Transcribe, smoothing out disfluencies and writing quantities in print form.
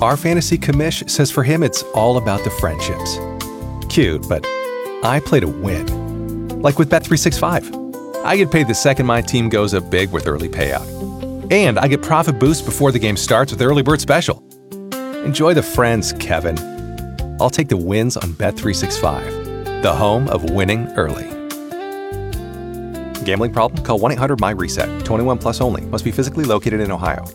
Our fantasy commish says for him it's all about the friendships. Cute, but I play to win. Like with Bet365. I get paid the second my team goes up big with early payout. And I get profit boost before the game starts with Early Bird Special. Enjoy the friends, Kevin. I'll take the wins on Bet365, the home of winning early. Gambling problem? Call 1-800-MY-RESET. 21 plus only. Must be physically located in Ohio.